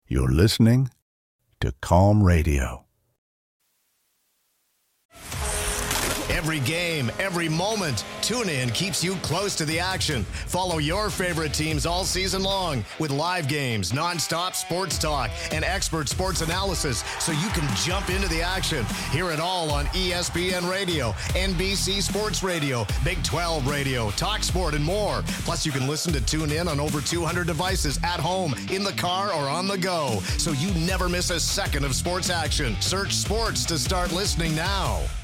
You're listening to Calm Radio. Every game, every moment, TuneIn keeps you close to the action. Follow your favorite teams all season long with live games, nonstop sports talk, and expert sports analysis so you can jump into the action. Hear it all on ESPN Radio, NBC Sports Radio, Big 12 Radio, TalkSport, and more. Plus, you can listen to TuneIn on over 200 devices at home, in the car, or on the go, so you never miss a second of sports action. Search sports to start listening now.